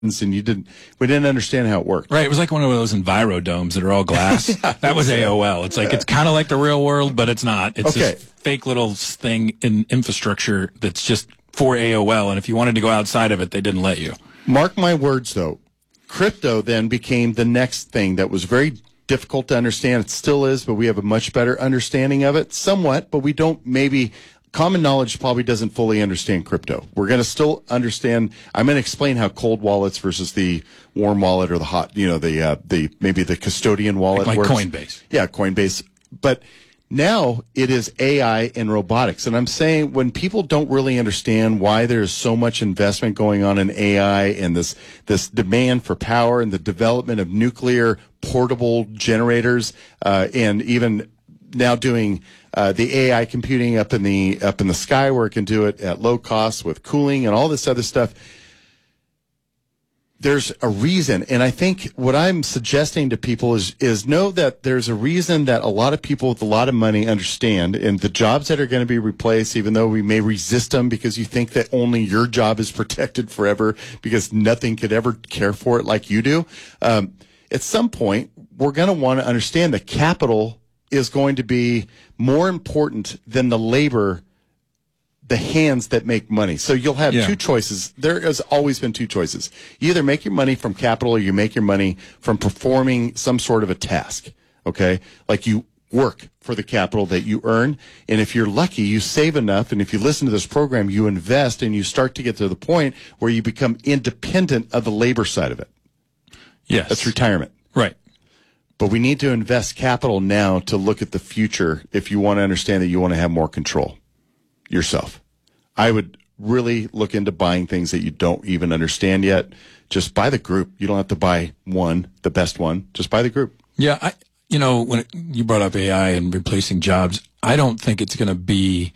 and we didn't understand how it worked. Right. It was like one of those Envirodomes that are all glass. That was AOL. It's like, it's kind of like the real world, but it's not. It's this fake little thing in infrastructure that's just for AOL. And if you wanted to go outside of it, they didn't let you. Mark my words, though. Crypto then became the next thing that was very difficult to understand. It still is, but we have a much better understanding of it, somewhat, but we don't maybe... Common knowledge probably doesn't fully understand crypto. We're going to still understand. I'm going to explain how cold wallets versus the warm wallet or the hot, the maybe the custodian wallet like works. Coinbase. Yeah, Coinbase. But now it is AI and robotics. And I'm saying when people don't really understand why there's so much investment going on in AI and this demand for power and the development of nuclear portable generators, and even now doing the AI computing up in the sky where it can do it at low cost with cooling and all this other stuff. There's a reason, and I think what I'm suggesting to people is know that there's a reason that a lot of people with a lot of money understand, and the jobs that are going to be replaced, even though we may resist them because you think that only your job is protected forever because nothing could ever care for it like you do. At some point, we're going to want to understand that capital is going to be more important than the labor, the hands that make money. So you'll have two choices. There has always been two choices. You either make your money from capital or you make your money from performing some sort of a task, okay? Like you work for the capital that you earn, and if you're lucky, you save enough, and if you listen to this program, you invest, and you start to get to the point where you become independent of the labor side of it. Yes. That's retirement. Right. But we need to invest capital now to look at the future if you want to understand that you want to have more control yourself. I would really look into buying things that you don't even understand yet. Just buy the group. You don't have to buy one, the best one. Just buy the group. Yeah, when you brought up AI and replacing jobs, I don't think it's going to be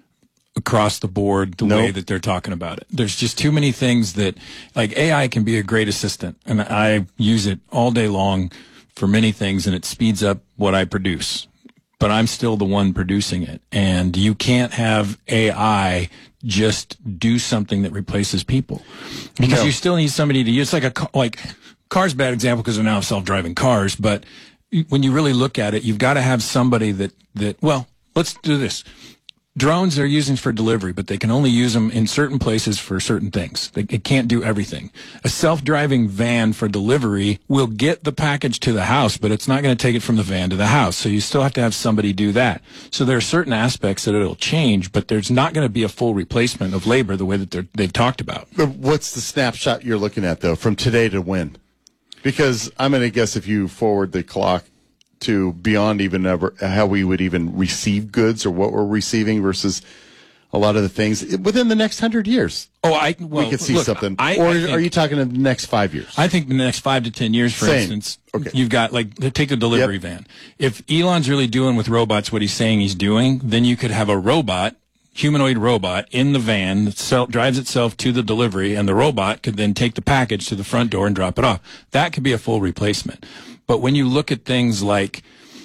across the board the way that they're talking about it. There's just too many things that, like AI can be a great assistant, and I use it all day long for many things, and it speeds up what I produce. But I'm still the one producing it. And you can't have AI just do something that replaces people. Because you still need somebody to use. Like car's a bad example because we now have self-driving cars. But when you really look at it, you've got to have somebody that well, let's do this. Drones they're using for delivery, but they can only use them in certain places for certain things. It can't do everything. A self-driving van for delivery will get the package to the house, but it's not going to take it from the van to the house. So you still have to have somebody do that. So there are certain aspects that it'll change, but there's not going to be a full replacement of labor the way that they've talked about. What's the snapshot you're looking at, though, from today to when? Because I'm going to guess if you forward the clock to beyond even ever how we would even receive goods or what we're receiving versus a lot of the things within the next 100 years. We could see something. Are you talking in the next 5 years? I think in the next 5 to 10 years, for instance, you've got take a delivery van. If Elon's really doing with robots what he's saying he's doing, then you could have a humanoid robot in the van that drives itself to the delivery, and the robot could then take the package to the front door and drop it off. That could be a full replacement. But when you look at things like,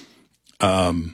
I'm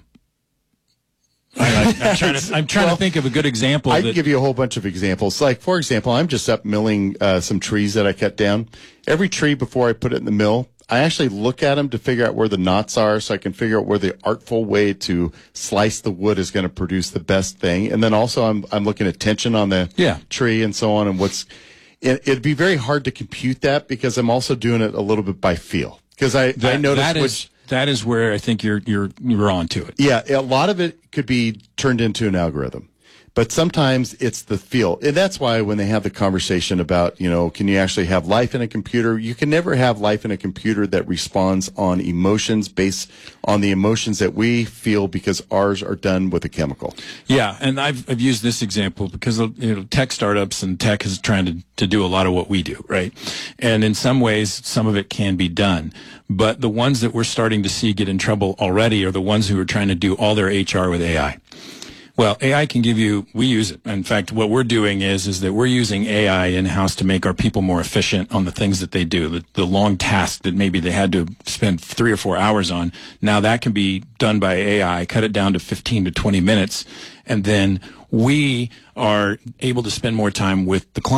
trying to think of a good example. I can give you a whole bunch of examples. Like, for example, I'm just up milling some trees that I cut down. Every tree before I put it in the mill, I actually look at them to figure out where the knots are so I can figure out where the artful way to slice the wood is going to produce the best thing. And then also I'm looking at tension on the tree and so on. And it'd be very hard to compute that because I'm also doing it a little bit by feel. Because I noticed that is where I think you're on to it. Yeah, a lot of it could be turned into an algorithm. But sometimes it's the feel. And that's why when they have the conversation about, can you actually have life in a computer? You can never have life in a computer that responds on emotions based on the emotions that we feel because ours are done with a chemical. Yeah, and I've used this example because tech startups and tech is trying to do a lot of what we do, right? And in some ways, some of it can be done. But the ones that we're starting to see get in trouble already are the ones who are trying to do all their HR with AI. Well, AI can we use it. In fact, what we're doing is that we're using AI in-house to make our people more efficient on the things that they do. The long task that maybe they had to spend 3 or 4 hours on, now that can be done by AI, cut it down to 15 to 20 minutes, and then we are able to spend more time with the client.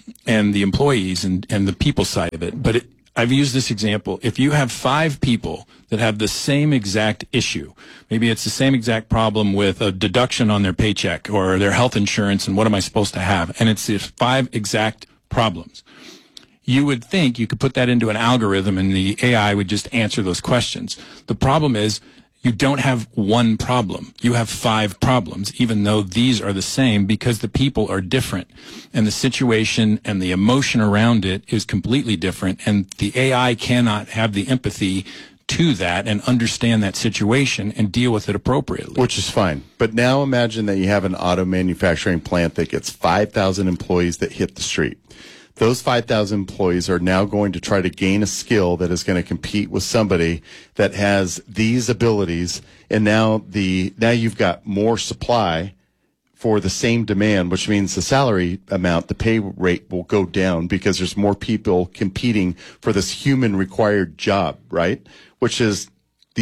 and the employees and the people side of it. But I've used this example. If you have 5 people that have the same exact issue, maybe it's the same exact problem with a deduction on their paycheck or their health insurance and what am I supposed to have? And it's 5 exact problems. You would think you could put that into an algorithm and the AI would just answer those questions. The problem is you don't have one problem. You have 5 problems, even though these are the same, because the people are different. And the situation and the emotion around it is completely different. And the AI cannot have the empathy to that and understand that situation and deal with it appropriately. Which is fine. But now imagine that you have an auto manufacturing plant that gets 5,000 employees that hit the street. Those 5,000 employees are now going to try to gain a skill that is going to compete with somebody that has these abilities. And now you've got more supply for the same demand, which means the salary amount, the pay rate will go down because there's more people competing for this human required job, right? Which is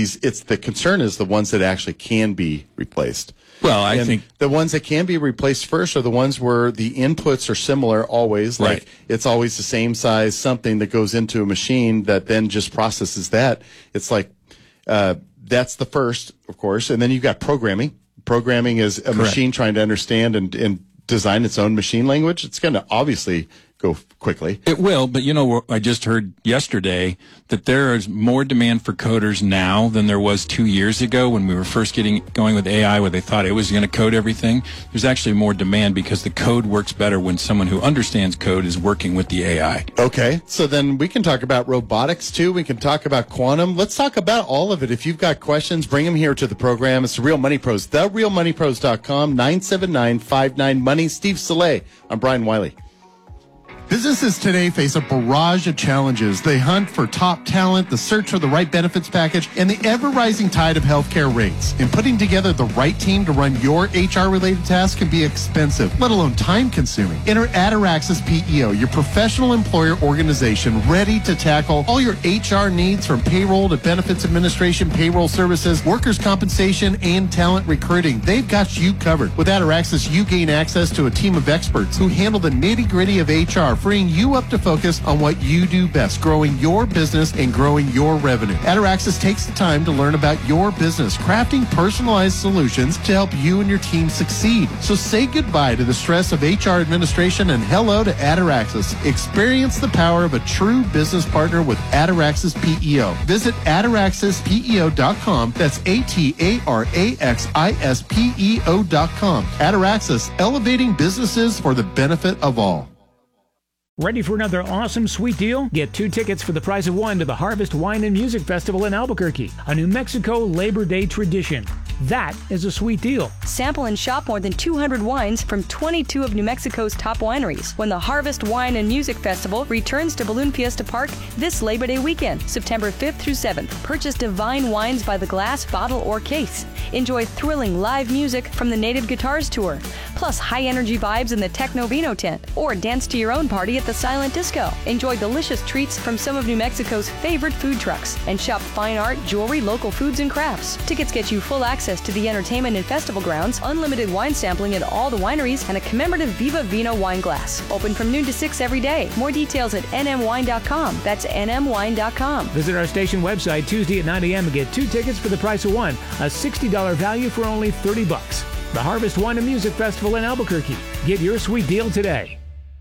the concern is the ones that actually can be replaced. Well, I think the ones that can be replaced first are the ones where the inputs are similar always. Like it's always the same size something that goes into a machine that then just processes that. It's like that's the first, of course. And then you've got programming. Programming is a machine trying to understand and design its own machine language. It's going to obviously go quickly. It will, but I just heard yesterday that there is more demand for coders now than there was 2 years ago when we were first going with AI, where they thought it was going to code everything. There's actually more demand because the code works better when someone who understands code is working with the AI. Okay, so then we can talk about robotics too. We can talk about quantum. Let's talk about all of it. If you've got questions, bring them here to the program. It's The Real Money Pros, TheRealMoneyPros.com, 979-59-MONEY. Steve Soleil. I'm Brian Wiley. Businesses today face a barrage of challenges. They hunt for top talent, the search for the right benefits package, and the ever-rising tide of healthcare rates. And putting together the right team to run your HR-related tasks can be expensive, let alone time-consuming. Enter Ataraxis PEO, your professional employer organization ready to tackle all your HR needs from payroll to benefits administration, payroll services, workers' compensation, and talent recruiting. They've got you covered. With Ataraxis, you gain access to a team of experts who handle the nitty-gritty of HR, freeing you up to focus on what you do best, growing your business and growing your revenue. Ataraxis takes the time to learn about your business, crafting personalized solutions to help you and your team succeed. So say goodbye to the stress of HR administration and hello to Ataraxis. Experience the power of a true business partner with Ataraxis PEO. Visit ataraxispeo.com. That's ATARAXISPEO.com. Ataraxis, elevating businesses for the benefit of all. Ready for another awesome sweet deal? Get 2 tickets for the price of 1 to the Harvest Wine and Music Festival in Albuquerque, a New Mexico Labor Day tradition. That is a sweet deal. Sample and shop more than 200 wines from 22 of New Mexico's top wineries when the Harvest Wine and Music Festival returns to Balloon Fiesta Park this Labor Day weekend, September 5th through 7th. Purchase divine wines by the glass, bottle, or case. Enjoy thrilling live music from the Native Guitars Tour, plus high-energy vibes in the Techno Vino tent, or dance to your own party at the Silent Disco. Enjoy delicious treats from some of New Mexico's favorite food trucks, and shop fine art, jewelry, local foods, and crafts. Tickets get you full access to the entertainment and festival grounds, unlimited wine sampling at all the wineries, and a commemorative Viva Vino wine glass. Open from noon to 6 every day. More details at nmwine.com. That's nmwine.com. Visit our station website Tuesday at 9 a.m. and get 2 tickets for the price of 1, a $60 value for only $30. The Harvest Wine and Music Festival in Albuquerque. Get your sweet deal today.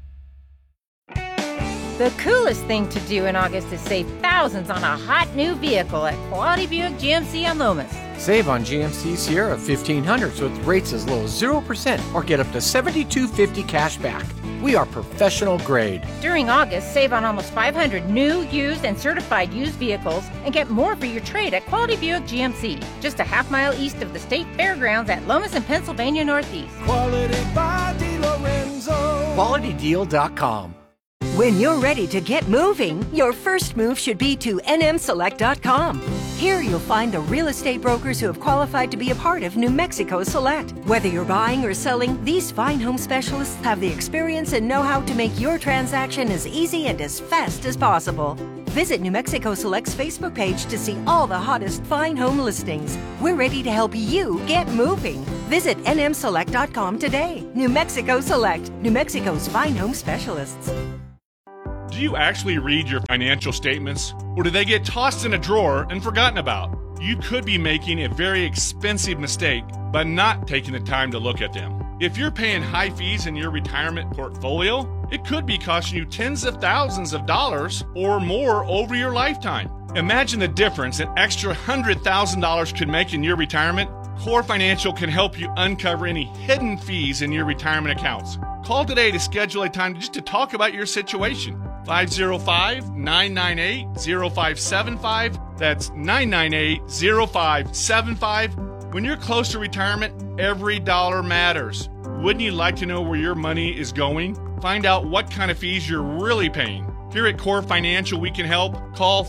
The coolest thing to do in August is save thousands on a hot new vehicle at Quality Buick GMC on Lomas. Save on GMC Sierra 1500s with rates as low as 0% or get up to $7,250 cash back. We are professional grade. During August, save on almost 500 new, used, and certified used vehicles and get more for your trade at Quality Buick GMC, just a half-mile east of the State Fairgrounds at Lomas and Pennsylvania Northeast. Quality by DeLorenzo. QualityDeal.com. When you're ready to get moving, your first move should be to nmselect.com. Here you'll find the real estate brokers who have qualified to be a part of New Mexico Select. Whether you're buying or selling, these fine home specialists have the experience and know-how to make your transaction as easy and as fast as possible. Visit New Mexico Select's Facebook page to see all the hottest fine home listings. We're ready to help you get moving. Visit nmselect.com today. New Mexico Select, New Mexico's fine home specialists. Do you actually read your financial statements, or do they get tossed in a drawer and forgotten about? You could be making a very expensive mistake by not taking the time to look at them. If you're paying high fees in your retirement portfolio, it could be costing you tens of thousands of dollars or more over your lifetime. Imagine the difference an extra $100,000 could make in your retirement. Core Financial can help you uncover any hidden fees in your retirement accounts. Call today to schedule a time just to talk about your situation. 505-998-0575. That's 998-0575. When you're close to retirement, every dollar matters. Wouldn't you like to know where your money is going? Find out what kind of fees you're really paying. Here at Core Financial, we can help. Call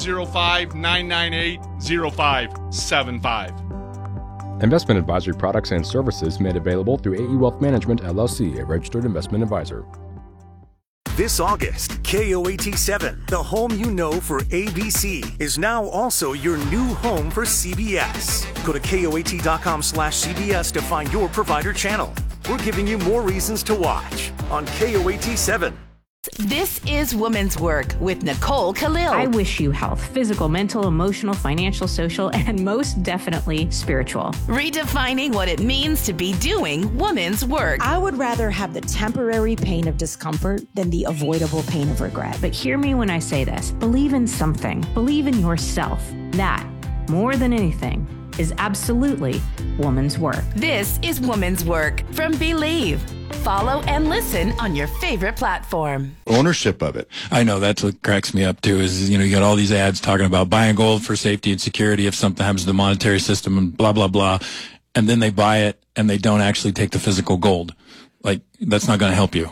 505-998-0575. Investment advisory products and services made available through AE Wealth Management, LLC, a registered investment advisor. This August, KOAT7, the home you know for ABC, is now also your new home for CBS. Go to KOAT.com/CBS to find your provider channel. We're giving you more reasons to watch on KOAT7. This is Women's Work with Nicole Khalil. I wish you health, physical, mental, emotional, financial, social, and most definitely spiritual. Redefining what it means to be doing women's work. I would rather have the temporary pain of discomfort than the avoidable pain of regret. But hear me when I say this. Believe in something. Believe in yourself. That, more than anything, is absolutely woman's work. This is Woman's Work from Believe. Follow and listen on your favorite platform. Ownership of it. I know that's what cracks me up too is, you got all these ads talking about buying gold for safety and security if something happens to the monetary system and blah, blah, blah. And then they buy it and they don't actually take the physical gold. Like, that's not going to help you.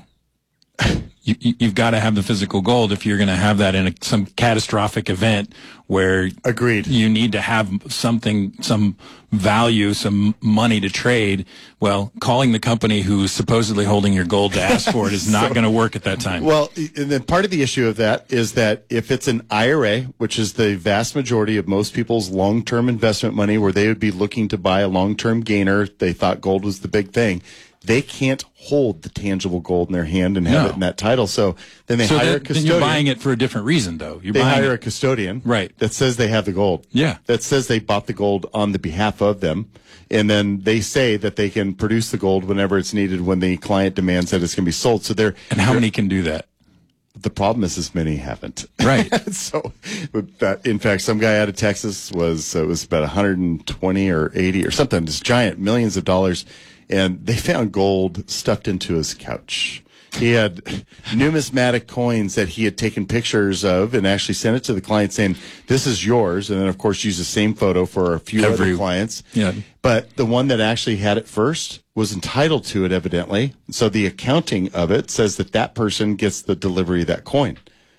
You've got to have the physical gold if you're going to have that in some catastrophic event where agreed you need to have something, some value, some money to trade. Well, calling the company who's supposedly holding your gold to ask for it is not going to work at that time. Well, and then part of the issue of that is that if it's an IRA, which is the vast majority of most people's long-term investment money where they would be looking to buy a long-term gainer, they thought gold was the big thing. They can't hold the tangible gold in their hand and have it in that title. So then they hire a custodian. Then you're buying it for a different reason, though. They hire a custodian, right, that says they have the gold. Yeah. That says they bought the gold on the behalf of them. And then they say that they can produce the gold whenever it's needed when the client demands that it's going to be sold. So And how many can do that? The problem is many haven't. Right. So, in fact, some guy out of Texas was about 120 or 80 or something, this giant, millions of dollars. And they found gold stuffed into his couch. He had numismatic coins that he had taken pictures of and actually sent it to the client saying, this is yours. And then, of course, used the same photo for a few other clients. Yeah. But the one that actually had it first was entitled to it, evidently. So the accounting of it says that person gets the delivery of that coin.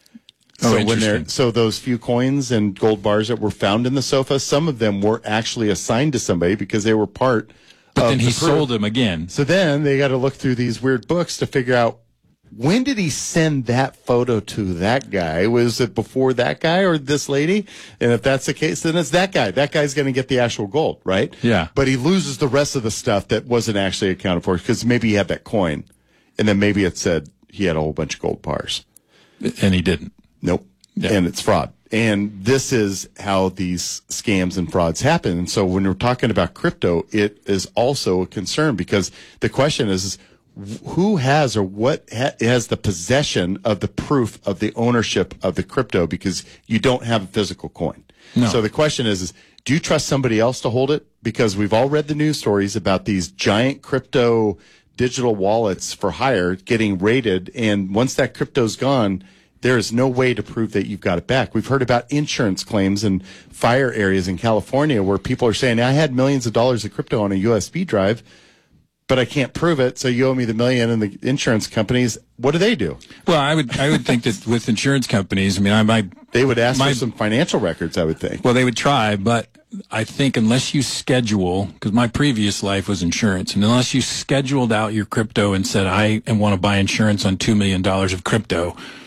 So those few coins and gold bars that were found in the sofa, some of them were actually assigned to somebody because they were part But then he sold them again. So then they got to look through these weird books to figure out, when did he send that photo to that guy? Was it before that guy or this lady? And if that's the case, then it's that guy. That guy's going to get the actual gold, right? Yeah. But he loses the rest of the stuff that wasn't actually accounted for because maybe he had that coin. And then maybe it said he had a whole bunch of gold bars. And he didn't. Nope. Yeah. And it's fraud. And this is how these scams and frauds happen. And so when we're talking about crypto, it is also a concern because the question is who has or what has the possession of the proof of the ownership of the crypto because you don't have a physical coin. No. So the question is do you trust somebody else to hold it? Because we've all read the news stories about these giant crypto digital wallets for hire getting raided. And once that crypto's gone, there is no way to prove that you've got it back. We've heard about insurance claims in fire areas in California where people are saying, I had millions of dollars of crypto on a USB drive, but I can't prove it, so you owe me the million. And the insurance companies, what do? Well, I would think that with insurance companies, they would ask for some financial records, I would think. Well, they would try, but I think unless you schedule, because my previous life was insurance, and unless you scheduled out your crypto and said, I want to buy insurance on $2 million of crypto,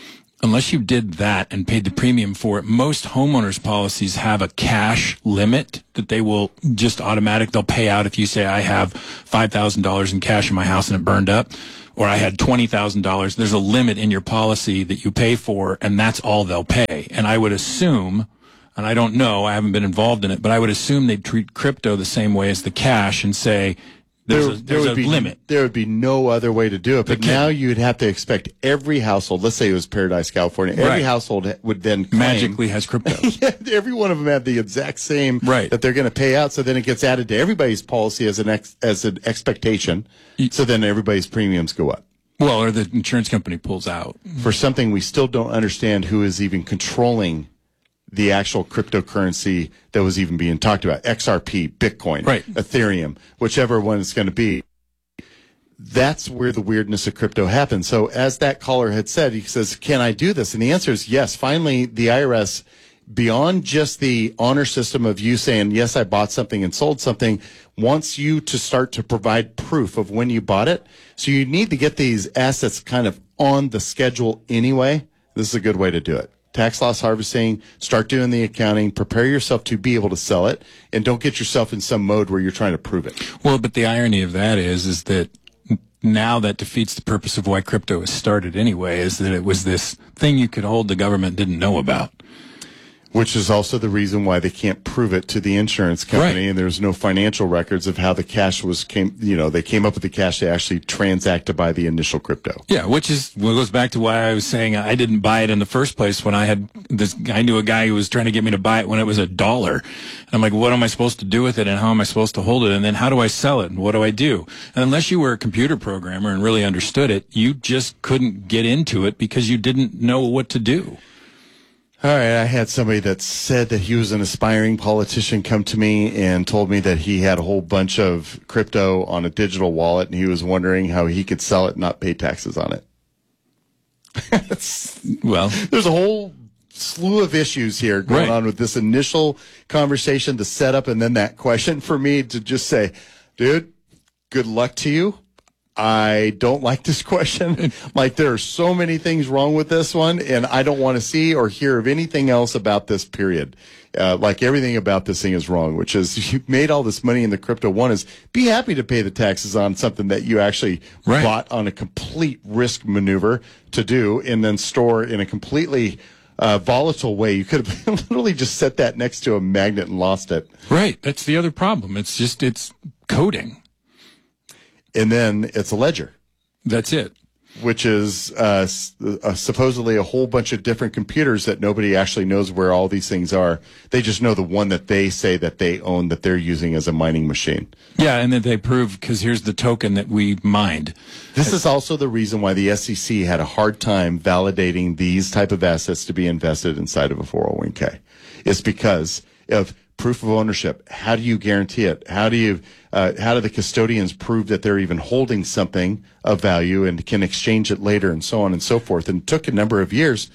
unless you did that and paid the premium for it, most homeowners policies have a cash limit that they will just they'll pay out if you say, I have $5,000 in cash in my house and it burned up, or I had $20,000. There's a limit in your policy that you pay for, and that's all they'll pay. And I would assume, and I don't know, I haven't been involved in it, but I would assume they'd treat crypto the same way as the cash and say, there's a limit. There would be no other way to do it. But now you'd have to expect every household, let's say it was Paradise, California, every household would then claim, magically has crypto. Every one of them had the exact same that they're going to pay out. So then it gets added to everybody's policy as an expectation. So then everybody's premiums go up. Well, or the insurance company pulls out. For something we still don't understand who is even controlling the actual cryptocurrency that was even being talked about, XRP, Bitcoin, Ethereum, whichever one it's going to be. That's where the weirdness of crypto happens. So as that caller had said, he says, can I do this? And the answer is yes. Finally, the IRS, beyond just the honor system of you saying, yes, I bought something and sold something, wants you to start to provide proof of when you bought it. So you need to get these assets kind of on the schedule anyway. This is a good way to do it. Tax loss harvesting, start doing the accounting, prepare yourself to be able to sell it, and don't get yourself in some mode where you're trying to prove it. Well, but the irony of that is that now that defeats the purpose of why crypto was started anyway, is that it was this thing you could hold the government didn't know about. Which is also the reason why they can't prove it to the insurance company, and there's no financial records of how the cash they came up with the cash to actually transact to buy the initial crypto. Yeah, which is what goes back to why I was saying I didn't buy it in the first place when I knew a guy who was trying to get me to buy it when it was $1. And I'm like, what am I supposed to do with it, and how am I supposed to hold it, and then how do I sell it, and what do I do? And unless you were a computer programmer and really understood it, you just couldn't get into it because you didn't know what to do. All right, I had somebody that said that he was an aspiring politician come to me and told me that he had a whole bunch of crypto on a digital wallet, and he was wondering how he could sell it and not pay taxes on it. Well, there's a whole slew of issues here going on with this initial conversation, the setup, and then that question for me to just say, dude, good luck to you. I don't like this question. Like, there are so many things wrong with this one, and I don't want to see or hear of anything else about this, period. Like, everything about this thing is wrong, which is you made all this money in the crypto. One is be happy to pay the taxes on something that you actually bought on a complete risk maneuver to do, and then store in a completely volatile way. You could have literally just set that next to a magnet and lost it. Right. That's the other problem. It's coding. And then it's a ledger. That's it. Which is supposedly a whole bunch of different computers that nobody actually knows where all these things are. They just know the one that they say that they own, that they're using as a mining machine. Yeah, and that they prove, because here's the token that we mined. This is also the reason why the SEC had a hard time validating these type of assets to be invested inside of a 401k. It's because of proof of ownership. How do you guarantee it? How do the custodians prove that they're even holding something of value and can exchange it later, and so on and so forth? And it took a number of years.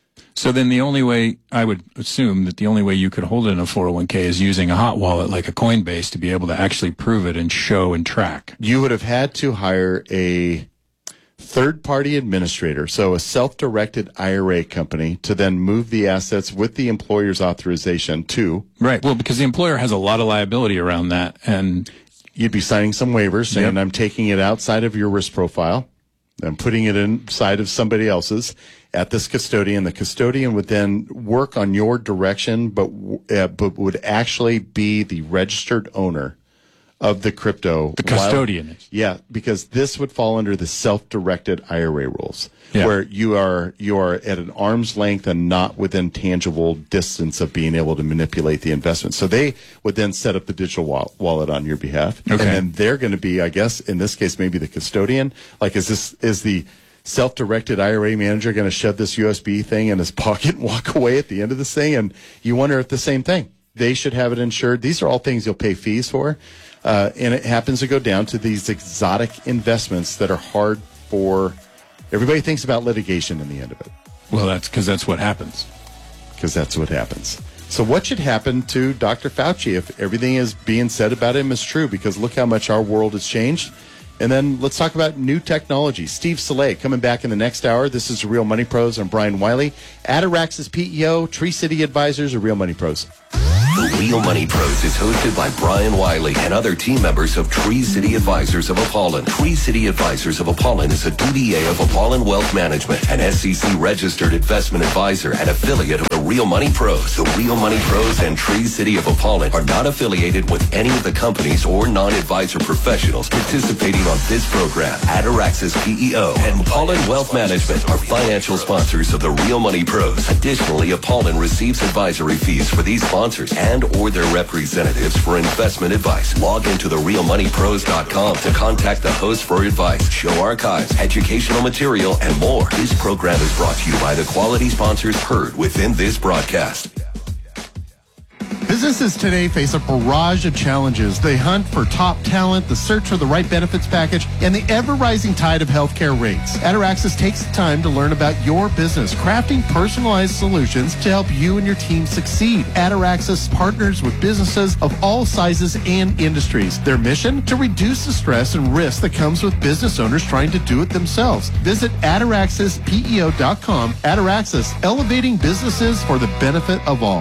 So then the only way, I would assume that the only way you could hold it in a 401k is using a hot wallet like a Coinbase to be able to actually prove it and show and track. You would have had to hire a third-party administrator, so a self-directed IRA company, to then move the assets with the employer's authorization to... Right. Well, because the employer has a lot of liability around that, and... You'd be signing some waivers saying, I'm taking it outside of your risk profile. I'm putting it inside of somebody else's at this custodian. The custodian would then work on your direction, but would actually be the registered owner of the crypto. The custodian is. Yeah, because this would fall under the self-directed IRA rules, where you are at an arm's length and not within tangible distance of being able to manipulate the investment. So they would then set up the digital wallet on your behalf. Okay. And then they're going to be, I guess, in this case, maybe the custodian. Like, is the self-directed IRA manager going to shove this USB thing in his pocket and walk away at the end of this thing? And you wonder if the same thing. They should have it insured. These are all things you'll pay fees for. And it happens to go down to these exotic investments that are hard for... Everybody thinks about litigation in the end of it. Well, that's because that's what happens. Because that's what happens. So what should happen to Dr. Fauci if everything is being said about him is true? Because look how much our world has changed. And then let's talk about new technology. Steve Soleil coming back in the next hour. This is Real Money Pros. I'm Brian Wiley. Ataraxis PEO, Tree City Advisors, or Real Money Pros. The Real Money Pros is hosted by Brian Wiley and other team members of Tree City Advisors of Apollon. Tree City Advisors of Apollon is a DBA of Apollon Wealth Management, an SEC-registered investment advisor and affiliate of the Real Money Pros. The Real Money Pros and Tree City of Apollon are not affiliated with any of the companies or non-advisor professionals participating on this program. Ataraxis PEO and Apollon Wealth Management are financial sponsors of the Real Money Pros. Additionally, Apollon receives advisory fees for these sponsors and or their representatives for investment advice. Log into therealmoneypros.com to contact the host for advice, show archives, educational material, and more. This program is brought to you by the quality sponsors heard within this broadcast. Businesses today face a barrage of challenges. They hunt for top talent, the search for the right benefits package, and the ever-rising tide of healthcare rates. Ataraxis takes the time to learn about your business, crafting personalized solutions to help you and your team succeed. Ataraxis partners with businesses of all sizes and industries. Their mission? To reduce the stress and risk that comes with business owners trying to do it themselves. Visit ataraxispeo.com. Ataraxis, elevating businesses for the benefit of all.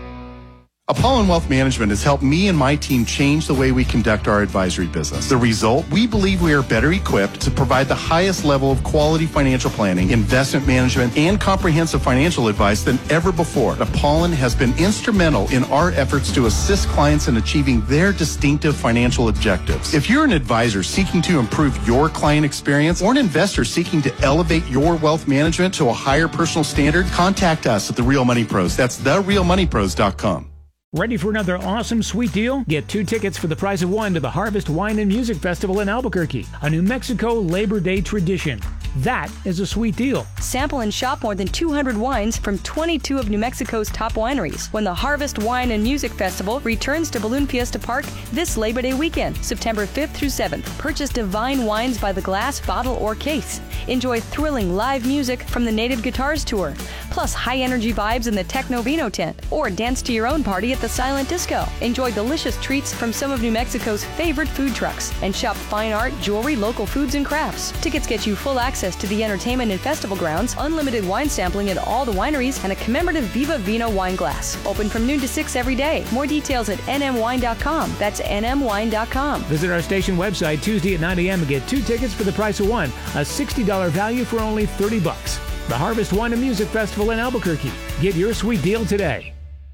Apollon Wealth Management has helped me and my team change the way we conduct our advisory business. The result? We believe we are better equipped to provide the highest level of quality financial planning, investment management, and comprehensive financial advice than ever before. Apollon has been instrumental in our efforts to assist clients in achieving their distinctive financial objectives. If you're an advisor seeking to improve your client experience or an investor seeking to elevate your wealth management to a higher personal standard, contact us at The Real Money Pros. That's therealmoneypros.com. Ready for another awesome sweet deal? Get 2 tickets for the price of 1 to the Harvest Wine and Music Festival in Albuquerque, a New Mexico Labor Day tradition. That is a sweet deal. Sample and shop more than 200 wines from 22 of New Mexico's top wineries when the Harvest Wine and Music Festival returns to Balloon Fiesta Park this Labor Day weekend, September 5th through 7th. Purchase divine wines by the glass, bottle, or case. Enjoy thrilling live music from the Native Guitars Tour, plus high-energy vibes in the Techno Vino tent, or dance to your own party at the Silent Disco. Enjoy delicious treats from some of New Mexico's favorite food trucks, and shop fine art, jewelry, local foods, and crafts. Tickets get you full access to the entertainment and festival grounds, unlimited wine sampling at all the wineries, and a commemorative Viva Vino wine glass. Open from noon to 6 every day. More details at nmwine.com. That's nmwine.com. Visit our station website Tuesday at 9 a.m. and get 2 tickets for the price of 1, a $60 value for only $30. The Harvest Wine and Music Festival in Albuquerque. Get your sweet deal today.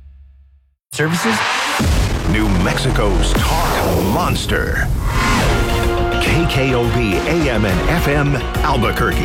Services? New Mexico's Talk Monster. KKOB AM and FM Albuquerque.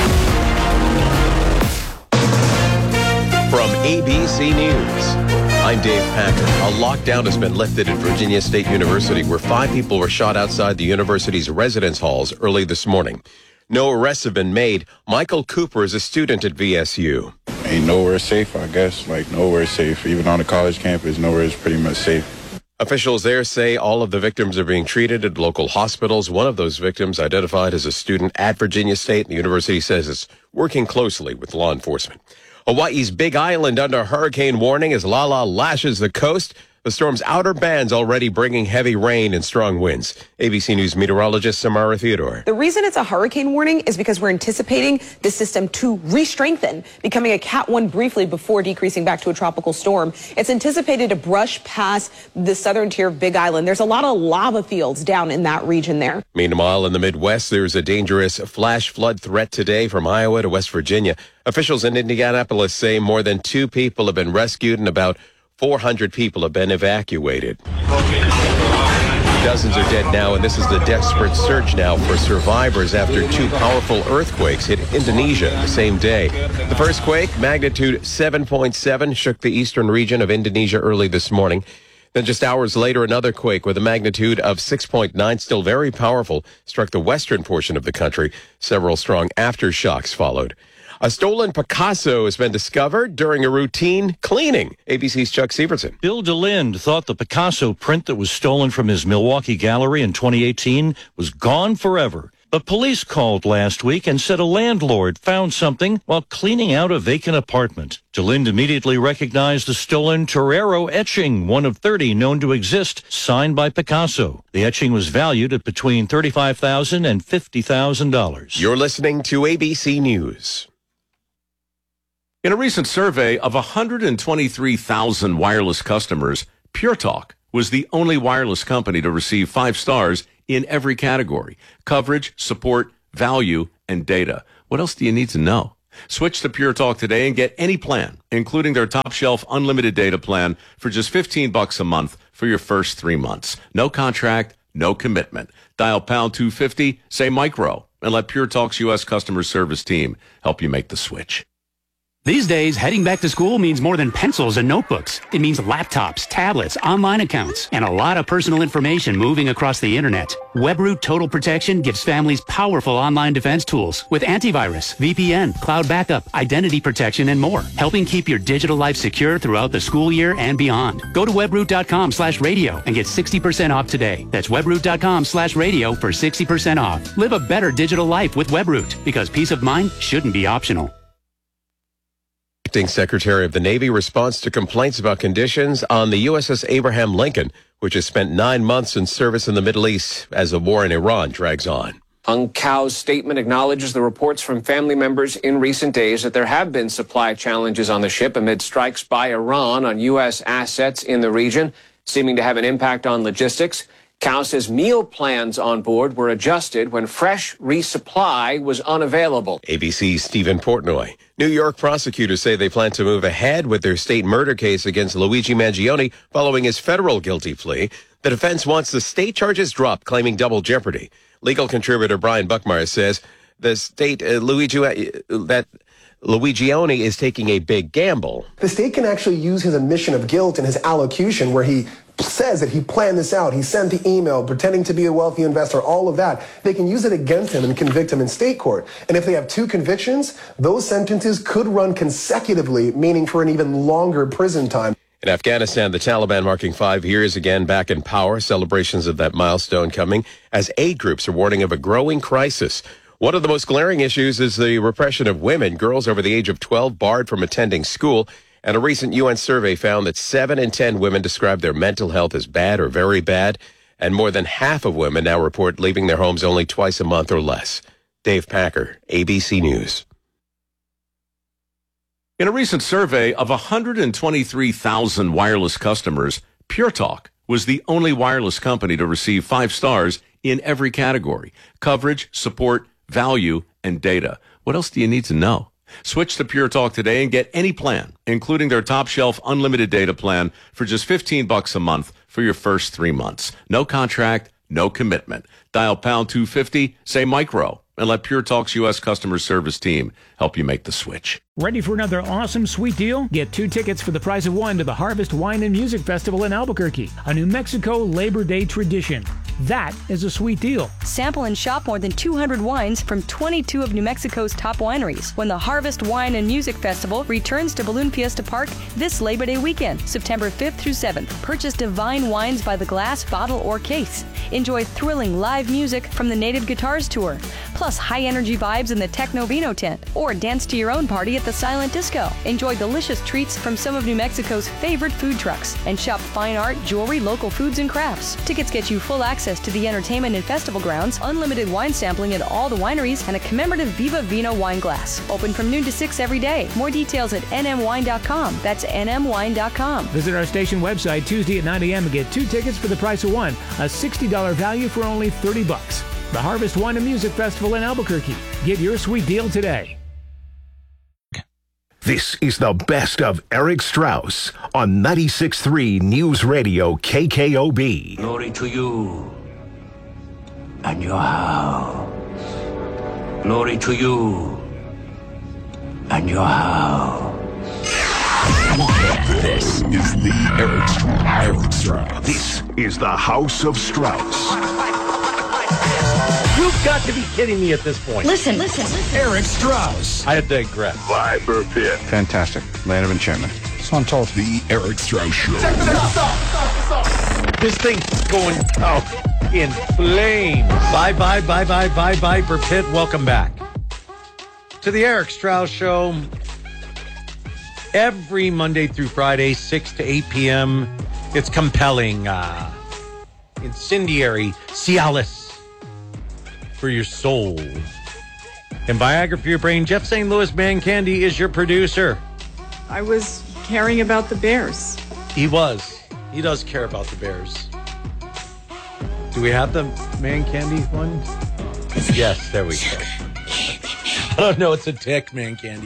From ABC News, I'm Dave Packer. A lockdown has been lifted at Virginia State University, where 5 people were shot outside the university's residence halls early this morning. No arrests have been made. Michael Cooper is a student at VSU. Ain't nowhere safe, I guess. Like, nowhere safe. Even on the college campus, nowhere is pretty much safe. Officials there say all of the victims are being treated at local hospitals. One of those victims, identified as a student at Virginia State, the university says it's working closely with law enforcement. Hawaii's Big Island under hurricane warning as Lala lashes the coast. The storm's outer bands already bringing heavy rain and strong winds. ABC News meteorologist Samara Theodore. The reason it's a hurricane warning is because we're anticipating the system to re-strengthen, becoming a Cat 1 briefly before decreasing back to a tropical storm. It's anticipated to brush past the southern tier of Big Island. There's a lot of lava fields down in that region there. Meanwhile, in the Midwest, there's a dangerous flash flood threat today from Iowa to West Virginia. Officials in Indianapolis say more than 2 people have been rescued and about 400 people have been evacuated. Dozens are dead now, and this is the desperate search now for survivors after 2 powerful earthquakes hit Indonesia the same day. The first quake, magnitude 7.7, shook the eastern region of Indonesia early this morning. Then just hours later, another quake with a magnitude of 6.9, still very powerful, struck the western portion of the country. Several strong aftershocks followed. A stolen Picasso has been discovered during a routine cleaning. ABC's Chuck Severson. Bill DeLinde thought the Picasso print that was stolen from his Milwaukee gallery in 2018 was gone forever. The police called last week and said a landlord found something while cleaning out a vacant apartment. DeLinde immediately recognized the stolen Torero etching, one of 30 known to exist, signed by Picasso. The etching was valued at between $35,000 and $50,000. You're listening to ABC News. In a recent survey of 123,000 wireless customers, Pure Talk was the only wireless company to receive 5 stars in every category: coverage, support, value, and data. What else do you need to know? Switch to Pure Talk today and get any plan, including their top shelf unlimited data plan, for just $15 a month for your first 3 months. No contract, no commitment. Dial pound 250, say micro, and let Pure Talk's U.S. customer service team help you make the switch. These days, heading back to school means more than pencils and notebooks. It means laptops, tablets, online accounts, and a lot of personal information moving across the internet. WebRoot Total Protection gives families powerful online defense tools with antivirus, VPN, cloud backup, identity protection, and more, helping keep your digital life secure throughout the school year and beyond. Go to webroot.com/radio and get 60% off today. That's webroot.com/radio for 60% off. Live a better digital life with WebRoot, because peace of mind shouldn't be optional. Acting Secretary of the Navy responds to complaints about conditions on the USS Abraham Lincoln, which has spent 9 months in service in the Middle East as the war in Iran drags on. UNCAO's statement acknowledges the reports from family members in recent days that there have been supply challenges on the ship amid strikes by Iran on U.S. assets in the region, seeming to have an impact on logistics. CAO says meal plans on board were adjusted when fresh resupply was unavailable. ABC's Stephen Portnoy. New York prosecutors say they plan to move ahead with their state murder case against Luigi Mangione following his federal guilty plea. The defense wants the state charges dropped, claiming double jeopardy. Legal contributor Brian Buckmeyer says the state that Luigione is taking a big gamble. The state can actually use his admission of guilt in his allocution, where he says that he planned this out, he sent the email pretending to be a wealthy investor, all of that. They can use it against him and convict him in state court. And if they have 2 convictions, those sentences could run consecutively, meaning for an even longer prison time. In Afghanistan, the Taliban marking 5 years again back in power. Celebrations of that milestone coming as aid groups are warning of a growing crisis. One of the most glaring issues is the repression of women. Girls over the age of 12 barred from attending school. And a recent UN survey found that 7 in 10 women describe their mental health as bad or very bad. And more than half of women now report leaving their homes only twice a month or less. Dave Packer, ABC News. In a recent survey of 123,000 wireless customers, Pure Talk was the only wireless company to receive 5 stars in every category: coverage, support, value, and data. What else do you need to know? Switch to Pure Talk today and get any plan, including their top shelf unlimited data plan, for just $15 a month for your first 3 months. No contract, no commitment. Dial pound 250, say micro, and let Pure Talk's U.S. customer service team help you make the switch. Ready for another awesome sweet deal? Get 2 tickets for the price of 1 to the Harvest Wine and Music Festival in Albuquerque, a New Mexico Labor Day tradition. That is a sweet deal. Sample and shop more than 200 wines from 22 of New Mexico's top wineries when the Harvest Wine and Music Festival returns to Balloon Fiesta Park this Labor Day weekend, September 5th through 7th. Purchase divine wines by the glass, bottle, or case. Enjoy thrilling live music from the Native Guitars Tour, plus high-energy vibes in the Techno Vino tent, or dance to your own party at the Silent Disco. Enjoy delicious treats from some of New Mexico's favorite food trucks, and shop fine art, jewelry, local foods, and crafts. Tickets get you full access to the entertainment and festival grounds, unlimited wine sampling at all the wineries, and a commemorative Viva Vino wine glass. Open from noon to 6 every day. More details at nmwine.com. That's nmwine.com. Visit our station website Tuesday at 9 a.m. and get 2 tickets for the price of 1, a $60 value for only $30. The Harvest Wine and Music Festival in Albuquerque. Get your sweet deal today. This is the best of Eric Strauss on 96.3 News Radio KKOB. Glory to you and your house. Glory to you and your house. This is the Eric Strauss. This is the House of Strauss. You've got to be kidding me at this point. Listen. Eric Strauss. I digress. Viper Pit. Fantastic. Land of Enchantment. So I'm told. The Eric Strauss Show. Check this out. Stop. This thing's going out. in flames. Bye, Viper Pit. Welcome back to the Eric Strauss Show. Every Monday through Friday, 6 to 8 p.m. It's compelling, incendiary Cialis for your soul. And Viagra for your brain. Jeff St. Louis Man Candy is your producer. I was caring about the Bears. He was. He does care about the Bears. Do we have the Man Candy one? Yes, there we go. I don't know. It's a tick, Man Candy.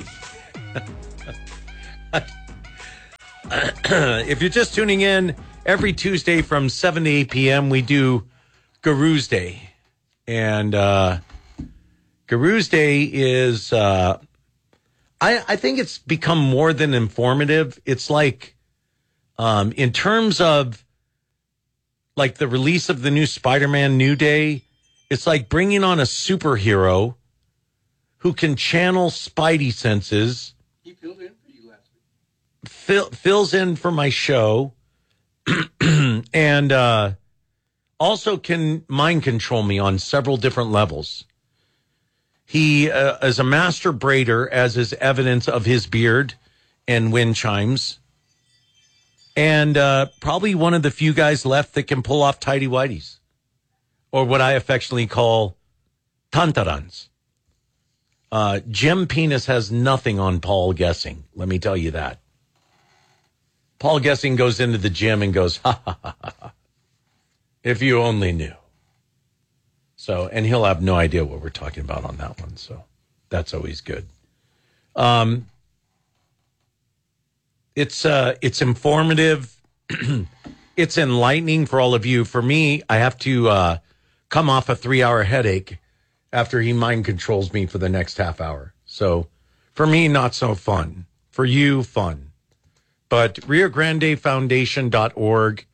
If you're just tuning in, every Tuesday from 7 to 8 p.m., we do Guru's Day. And Guru's Day is, I think it's become more than informative. It's like, in terms of like the release of the new Spider-Man New Day, it's like bringing on a superhero who can channel Spidey senses. He filled in for you last week. Fills in for my show and also can mind control me on several different levels. He is a master braider, as is evidence of his beard and wind chimes. And probably one of the few guys left that can pull off tighty-whities, or what I affectionately call tantarans. Jim Penis has nothing on Paul Gessing, let me tell you that. Paul Gessing goes into the gym and goes, ha, ha, ha, ha. If you only knew. So, and he'll have no idea what we're talking about on that one. So that's always good. It's informative. It's enlightening for all of you. For me, I have to come off a 3-hour headache after he mind controls me for the next half hour. So for me, not so fun. For you, fun. But RioGrandeFoundation.org,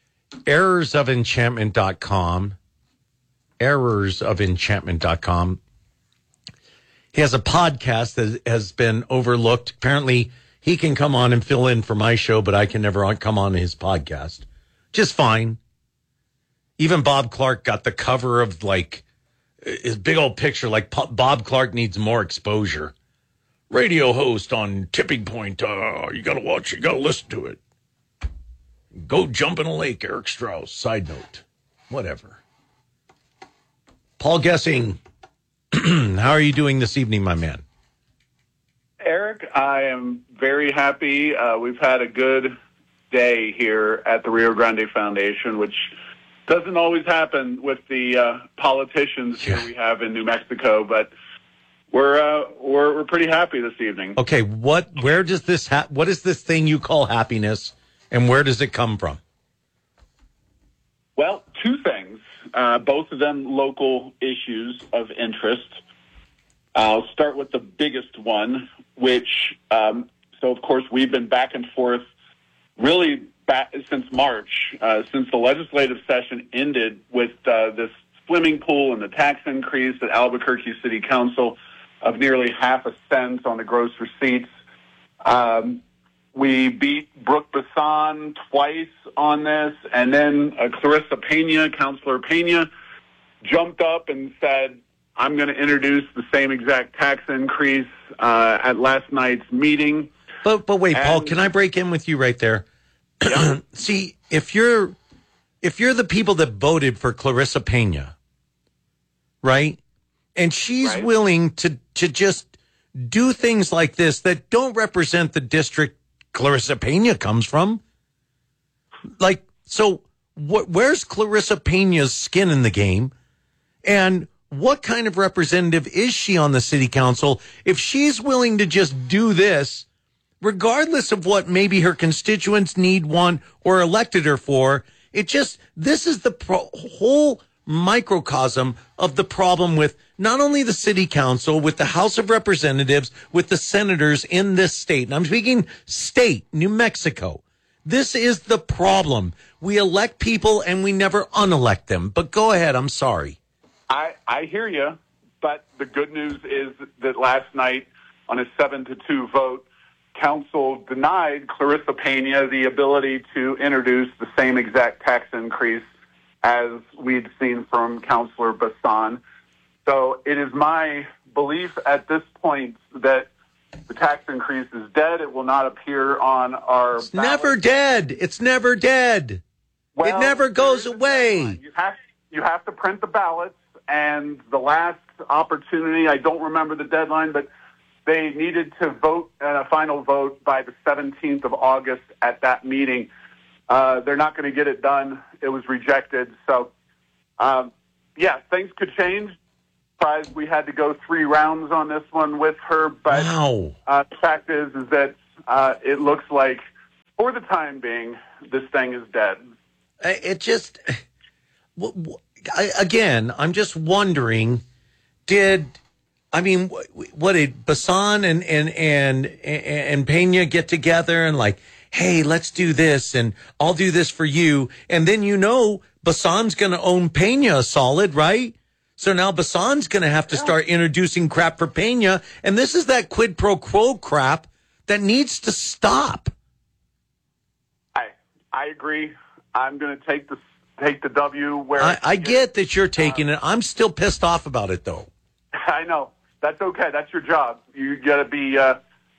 errorsoфenchantment.com. He has a podcast that has been overlooked. Apparently, he can come on and fill in for my show, but I can never come on his podcast. Just fine. Even Bob Clark got the cover of, like, his big old picture, like Bob Clark needs more exposure. Radio host on Tipping Point. You got to watch it. You got to listen to it. Go jump in a lake, Eric Strauss. Side note. Whatever. Paul Gessing, how are you doing this evening, my man? Eric, I am very happy. We've had a good day here at the Rio Grande Foundation, which doesn't always happen with the politicians here we have in New Mexico, but we're pretty happy this evening. Okay, what is this thing you call happiness, and where does it come from? Well, two things, both of them local issues of interest. I'll start with the biggest one, which, so of course we've been back and forth really since March, since the legislative session ended with this swimming pool and the tax increase at Albuquerque City Council of nearly half a cent on the gross receipts. We beat Brooke Bassan twice on this, and then Clarissa Pena, Councilor Pena, jumped up and said, I'm going to introduce the same exact tax increase at last night's meeting. But wait, Paul, can I break in with you right there? Yeah. See, if you're the people that voted for Clarissa Pena, right? And she's willing to just do things like this that don't represent the district Clarissa Pena comes from. Like, so where's Clarissa Pena's skin in the game? And what kind of representative is she on the city council if she's willing to just do this, regardless of what maybe her constituents need, want, or elected her for? This is the whole microcosm of the problem with not only the city council, with the House of Representatives, with the senators in this state. And I'm speaking state, New Mexico. This is the problem. We elect people and we never unelect them. But go ahead. I'm sorry. I hear you. But the good news is that last night on a 7-2 vote, council denied Clarissa Pena the ability to introduce the same exact tax increase as we'd seen from Councilor Bassan. So it is my belief at this point that the tax increase is dead. It will not appear on our It's never dead. It's never dead. Well, it never goes away. You have to print the ballots, and the last opportunity, I don't remember the deadline, but they needed to vote a final vote by the 17th of August at that meeting. They're not going to get it done. It was rejected. So, things could change. Surprised we had to go 3 rounds on this one with her, but the fact is that it looks like, for the time being, this thing is dead. It just, again, I'm just wondering, what did Bassan and Pena get together and like, hey, let's do this and I'll do this for you. And then, Bassan's going to own Pena solid, right? So now Bassan's going to have to start introducing crap for Pena. And this is that quid pro quo crap that needs to stop. I agree. I'm going to take the W where I get that you're taking it. I'm still pissed off about it, though. I know. That's okay. That's your job. You got to be you're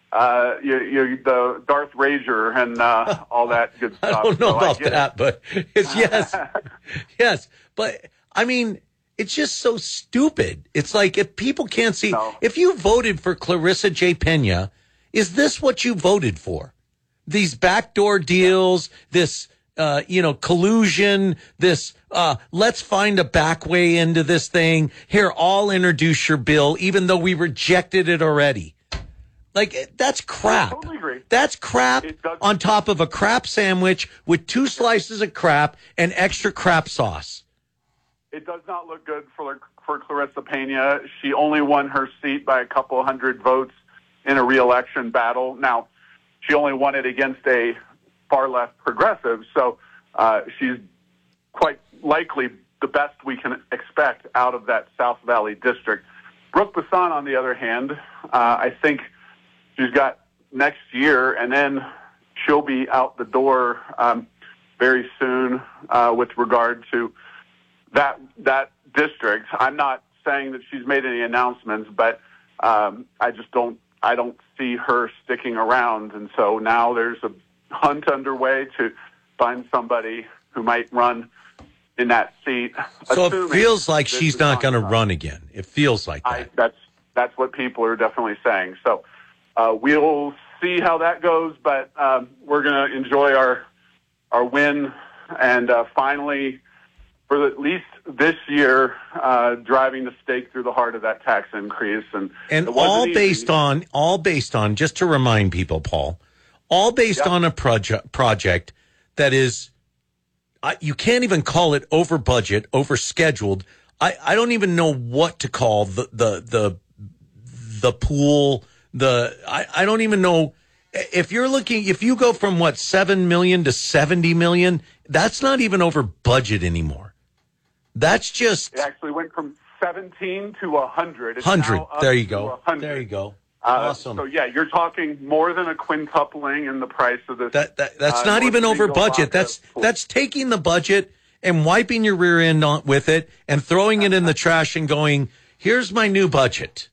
the Darth Rager and all that good stuff. I don't know about that, but it's yes. Yes. But, it's just so stupid. It's like if people can't see, if you voted for Clarissa J. Pena, is this what you voted for? These backdoor deals, this, collusion, this, let's find a back way into this thing. Here, I'll introduce your bill, even though we rejected it already. Like, that's crap. I totally agree. That's crap on top of a crap sandwich with 2 slices of crap and extra crap sauce. It does not look good for Clarissa Pena. She only won her seat by a couple hundred votes in a re-election battle. Now, she only won it against a far left progressive, so she's quite likely the best we can expect out of that South Valley district. Brooke Bassan, on the other hand, I think she's got next year, and then she'll be out the door very soon with regard to that district. I'm not saying that she's made any announcements, but I don't see her sticking around. And so now there's a hunt underway to find somebody who might run in that seat. So it feels like she's not going to run again. It feels like that. That's what people are definitely saying. So we'll see how that goes, but we're going to enjoy our win and finally, for at least this year, driving the stake through the heart of that tax increase, and all based on, just to remind people, Paul, all based on a project that is, you can't even call it over budget, over scheduled. I don't even know what to call the pool. I don't even know if you go from 7 million to 70 million, that's not even over budget anymore. That's just... It actually went from 17 to 100. 100. There you go. There you go. Awesome. So, you're talking more than a quintupling in the price of this. That's not even over budget. That's taking the budget and wiping your rear end with it and throwing it in the trash and going, here's my new budget.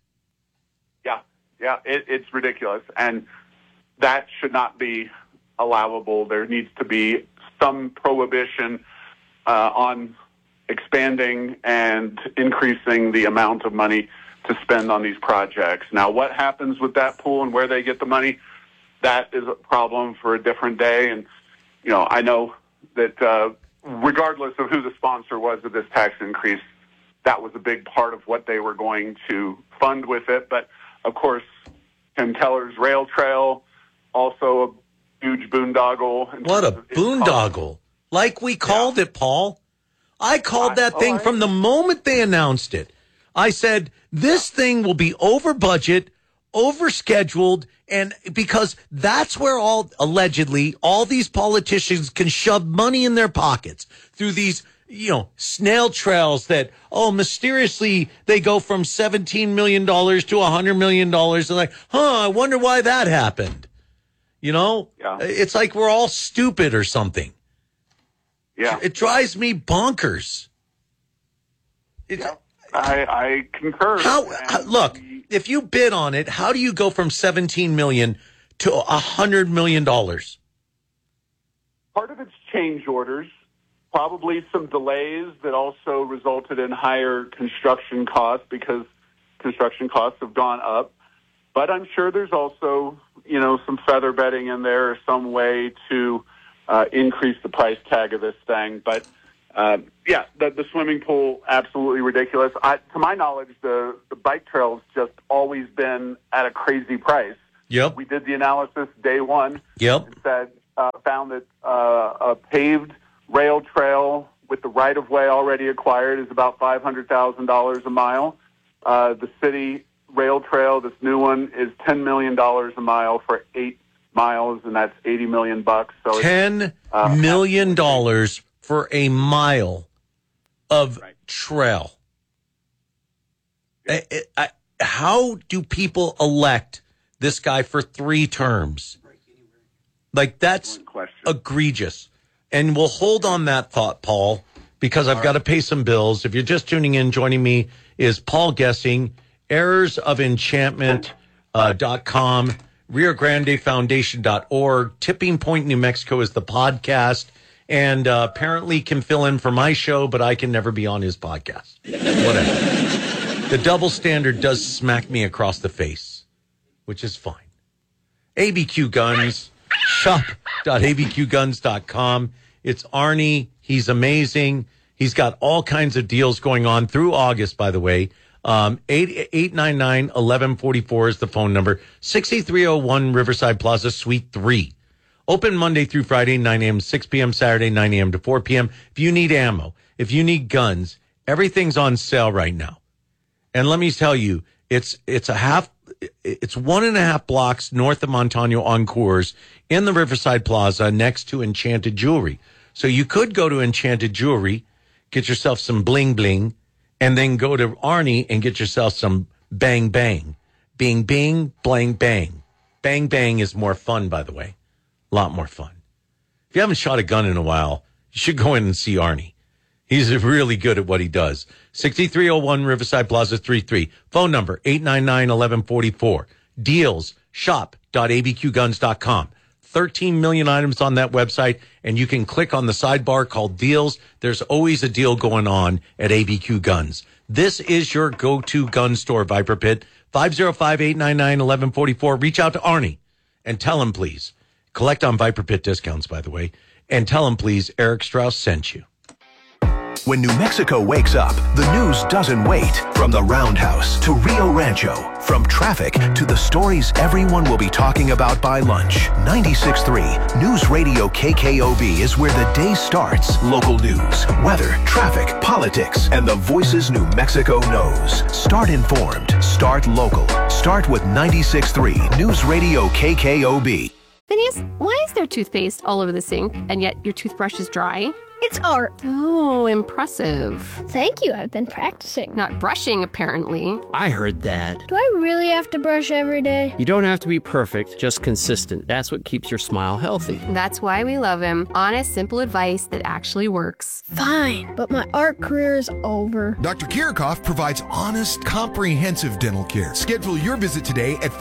Yeah, it's ridiculous. And that should not be allowable. There needs to be some prohibition on expanding and increasing the amount of money to spend on these projects. Now, what happens with that pool and where they get the money, that is a problem for a different day. And, I know that regardless of who the sponsor was of this tax increase, that was a big part of what they were going to fund with it. But, of course, Tim Keller's rail trail, also a huge boondoggle. What a boondoggle. Like we called it, Paul. I called that thing from the moment they announced it. I said, this thing will be over budget, over scheduled, and because that's where allegedly all these politicians can shove money in their pockets through these, snail trails that, mysteriously they go from $17 million to $100 million. And like, I wonder why that happened. It's like we're all stupid or something. It drives me bonkers. I concur. Look, if you bid on it, how do you go from $17 million to $100 million? Part of it's change orders, probably some delays that also resulted in higher construction costs because construction costs have gone up. But I'm sure there's also, some feather bedding in there or some way to increase the price tag of this thing. But, the swimming pool, absolutely ridiculous. To my knowledge, the bike trail's just always been at a crazy price. Yep. We did the analysis day one. Yep. And found that a paved rail trail with the right-of-way already acquired is about $500,000 a mile. The city rail trail, this new one, is $10 million a mile for 8 miles, and that's $80 million. So $10 million for a mile of trail. How do people elect this guy for 3 terms? That's egregious. And we'll hold on that thought, Paul, because I've got to pay some bills. If you're just tuning in, joining me is Paul Gessing, errorsofenchantment.com, RioGrandeFoundation.org, Tipping Point, New Mexico is the podcast, and apparently can fill in for my show, but I can never be on his podcast. Whatever. The double standard does smack me across the face, which is fine. ABQ Guns, shop.abqguns.com. It's Arnie. He's amazing. He's got all kinds of deals going on through August, by the way. 899-1144 is the phone number. 6301 Riverside Plaza, Suite 3. Open Monday through Friday, 9 a.m. to 6 p.m., Saturday, 9 a.m. to 4 p.m. If you need ammo, if you need guns, everything's on sale right now. And let me tell you, it's 1.5 blocks north of Montano on Coors in the Riverside Plaza next to Enchanted Jewelry. So you could go to Enchanted Jewelry, get yourself some bling bling, and then go to Arnie and get yourself some bang bang. Bing bing, blang bang. Bang bang is more fun, by the way. A lot more fun. If you haven't shot a gun in a while, you should go in and see Arnie. He's really good at what he does. 6301 Riverside Plaza 33. Phone number 899-1144. Deals, shop.abqguns.com. 13 million items on that website, and you can click on the sidebar called Deals. There's always a deal going on at ABQ Guns. This is your go-to gun store, Viper Pit. 505-899-1144. Reach out to Arnie and tell him, please. Collect on Viper Pit discounts, by the way. And tell him, please, Eric Strauss sent you. When New Mexico wakes up, the news doesn't wait. From the Roundhouse to Rio Rancho, from traffic to the stories everyone will be talking about by lunch. 96.3 News Radio KKOB is where the day starts. Local news, weather, traffic, politics, and the voices New Mexico knows. Start informed. Start local. Start with 96.3 News Radio KKOB. Phineas, why is there toothpaste all over the sink, and yet your toothbrush is dry? It's art. Oh, impressive. Thank you. I've been practicing. Not brushing, apparently. I heard that. Do I really have to brush every day? You don't have to be perfect, just consistent. That's what keeps your smile healthy. That's why we love him. Honest, simple advice that actually works. Fine, but my art career is over. Dr. Kirchhoff provides honest, comprehensive dental care. Schedule your visit today at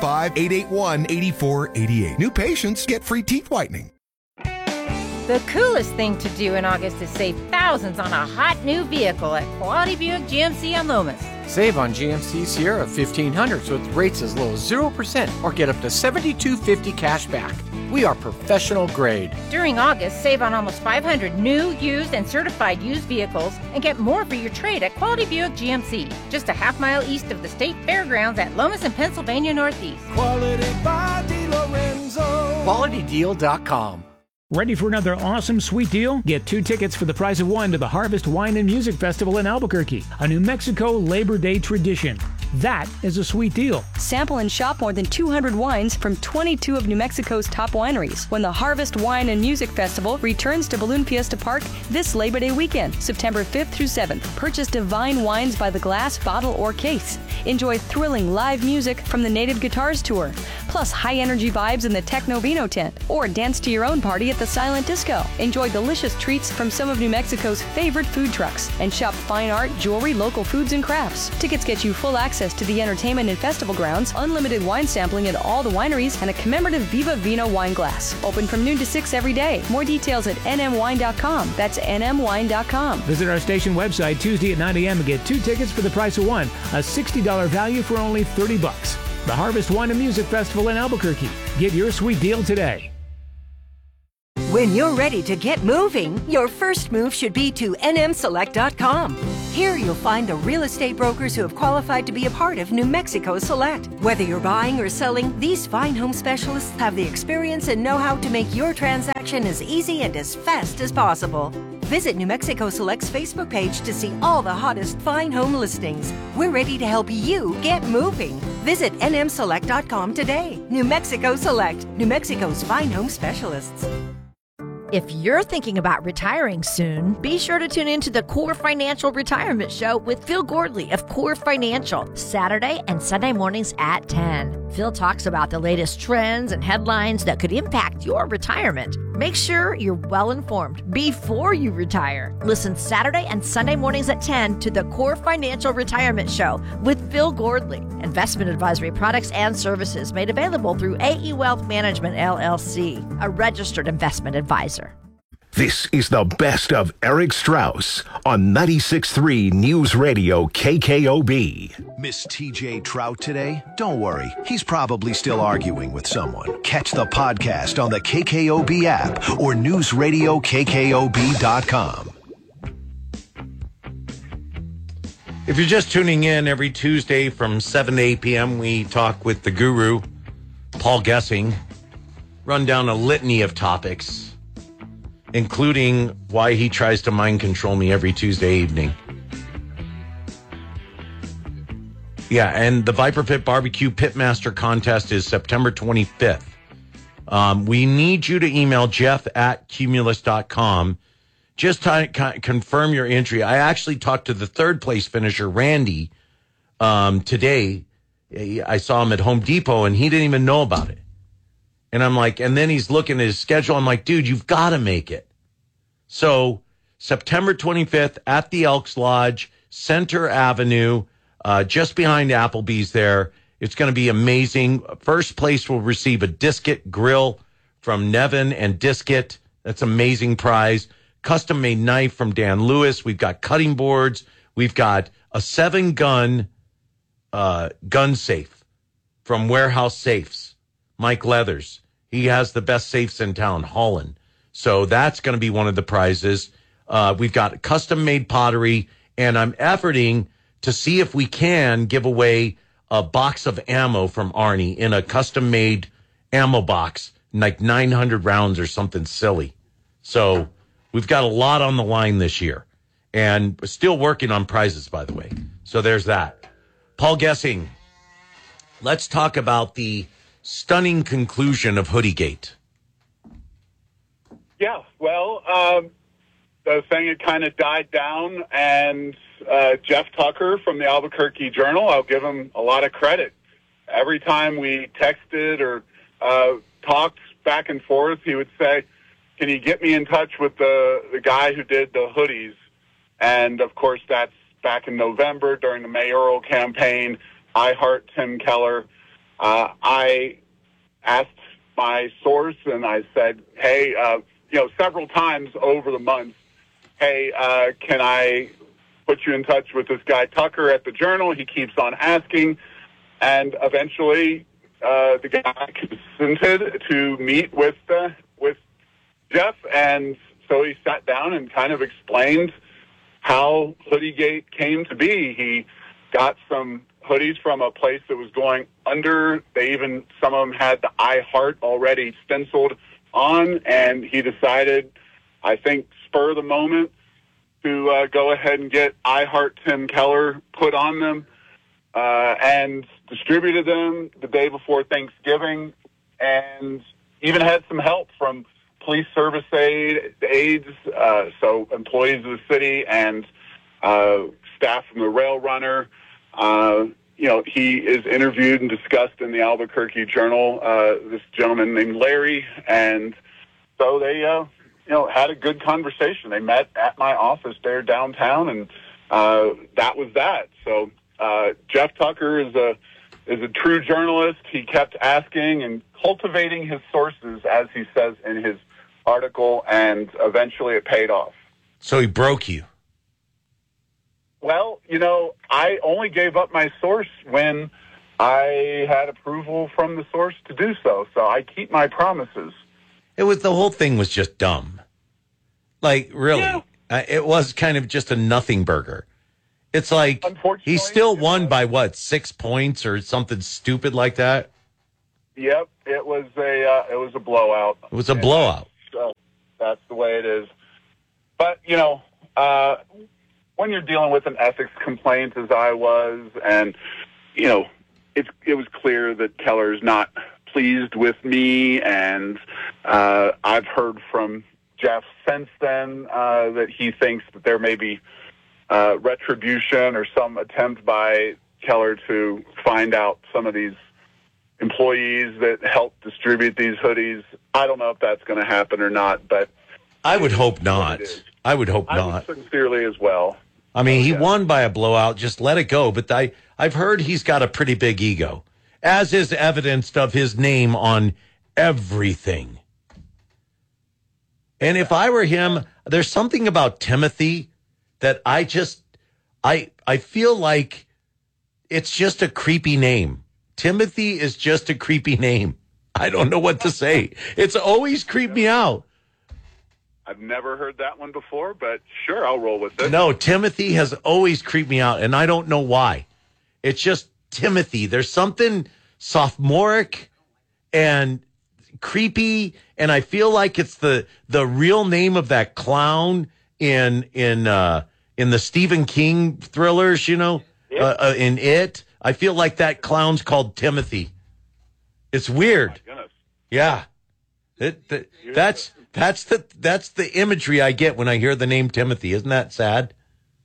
505-881-8488. New patients get free teeth whitening. The coolest thing to do in August is save thousands on a hot new vehicle at Quality Buick GMC on Lomas. Save on GMC Sierra 1500s with rates as low as 0% or get up to $7,250 cash back. We are professional grade. During August, save on almost 500 new, used, and certified used vehicles and get more for your trade at Quality Buick GMC, just a half mile east of the state fairgrounds at Lomas and Pennsylvania Northeast. Quality by DiLorenzo. QualityDeal.com. Ready for another awesome sweet deal? Get 2 tickets for the price of 1 to the Harvest Wine and Music Festival in Albuquerque, a New Mexico Labor Day tradition. That is a sweet deal. Sample and shop more than 200 wines from 22 of New Mexico's top wineries when the Harvest Wine and Music Festival returns to Balloon Fiesta Park this Labor Day weekend, September 5th through 7th. Purchase divine wines by the glass, bottle, or case. Enjoy thrilling live music from the Native Guitars Tour, plus high-energy vibes in the Techno Vino tent, or dance to your own party at the Silent Disco. Enjoy delicious treats from some of New Mexico's favorite food trucks, and shop fine art, jewelry, local foods, and crafts. Tickets get you full access to the entertainment and festival grounds, unlimited wine sampling at all the wineries, and a commemorative Viva Vino wine glass. Open from noon to 6 every day. More details at nmwine.com. That's nmwine.com. Visit our station website Tuesday at 9 a.m. and get 2 tickets for the price of one, a $60 value for only $30. The Harvest Wine and Music Festival in Albuquerque. Get your sweet deal today. When you're ready to get moving, your first move should be to nmselect.com. Here you'll find the real estate brokers who have qualified to be a part of New Mexico Select. Whether you're buying or selling, these fine home specialists have the experience and know-how to make your transaction as easy and as fast as possible. Visit New Mexico Select's Facebook page to see all the hottest fine home listings. We're ready to help you get moving. Visit nmselect.com today. New Mexico Select, New Mexico's fine home specialists. If you're thinking about retiring soon, be sure to tune in to the Core Financial Retirement Show with Phil Gordley of Core Financial, Saturday and Sunday mornings at 10. Phil talks about the latest trends and headlines that could impact your retirement. Make sure you're well informed before you retire. Listen Saturday and Sunday mornings at 10 to the Core Financial Retirement Show with Phil Gordley. Investment advisory products and services made available through AE Wealth Management, LLC, a registered investment advisor. This is the best of Eric Strauss on 96.3 News Radio KKOB. Miss TJ Trout today? Don't worry. He's probably still arguing with someone. Catch the podcast on the KKOB app or newsradiokkob.com. If you're just tuning in, every Tuesday from 7 to 8 p.m., we talk with the guru, Paul Gessing, run down a litany of topics, including why he tries to mind control me every Tuesday evening. Yeah, and the Viper Pit Barbecue Pitmaster Contest is September 25th. We need you to email jeff@cumulus.com. Just to confirm your entry. I actually talked to the third place finisher, Randy, today. I saw him at Home Depot, and he didn't even know about it. And I'm like, and then he's looking at his schedule. I'm like, dude, you've got to make it. So September 25th at the Elks Lodge, Center Avenue, just behind Applebee's there. It's going to be amazing. First place will receive a Disket grill from Nevin and Disket. That's an amazing prize. Custom-made knife from Dan Lewis. We've got cutting boards. We've got a 7-gun gun safe from Warehouse Safes. Mike Leathers. He has the best safes in town, Holland. So that's going to be one of the prizes. We've got custom-made pottery, and I'm efforting to see if we can give away a box of ammo from Arnie in a custom-made ammo box, like 900 rounds or something silly. So we've got a lot on the line this year, and we're still working on prizes, by the way. So there's that. Paul Gessing, let's talk about the stunning conclusion of Hoodiegate. Yeah, well, the thing had kind of died down, and Jeff Tucker from the Albuquerque Journal, I'll give him a lot of credit. Every time we texted or talked back and forth, he would say, can you get me in touch with the guy who did the hoodies? And, of course, that's back in November during the mayoral campaign. I heart Tim Keller. I asked my source, and I said, hey, several times over the months, hey, can I put you in touch with this guy Tucker at the Journal? He keeps on asking. And eventually the guy consented to meet with Jeff, and so he sat down and kind of explained how Hoodiegate came to be. He got some hoodies from a place that was going under. Some of them had the I Heart already stenciled on, and he decided, I think, spur of the moment, to go ahead and get I Heart Tim Keller put on them. and distributed them the day before Thanksgiving, and even had some help from police service aides, so employees of the city and staff from the Rail Runner. He is interviewed and discussed in the Albuquerque Journal, this gentleman named Larry, and so they, had a good conversation. They met at my office there downtown, and that was that. So Jeff Tucker is a true journalist. He kept asking and cultivating his sources, as he says in his article, and eventually it paid off. So he broke you. Well, I only gave up my source when I had approval from the source to do so. So I keep my promises. The whole thing was just dumb. Like, really. Yeah. It was kind of just a nothing burger. It's like he still won by 6 points or something stupid like that? Yep, it was a blowout. It was a blowout. So that's the way it is. But, when you're dealing with an ethics complaint, as I was, and it was clear that Keller's not pleased with me, and I've heard from Jeff since then that he thinks that there may be retribution or some attempt by Keller to find out some of these employees that helped distribute these hoodies. I don't know if that's going to happen or not, but I would hope not. I would hope not. I would sincerely as well. I mean, he won by a blowout. Just let it go. But I've heard he's got a pretty big ego, as is evidenced of his name on everything. And if I were him, there's something about Timothy that I feel like it's just a creepy name. Timothy is just a creepy name. I don't know what to say. It's always creeped me out. I've never heard that one before, but sure, I'll roll with it. No, Timothy has always creeped me out, and I don't know why. It's just Timothy. There's something sophomoric and creepy, and I feel like it's the real name of that clown in the Stephen King thrillers, in It. I feel like that clown's called Timothy. It's weird. Oh my goodness. Yeah. That's the imagery I get when I hear the name Timothy. Isn't that sad?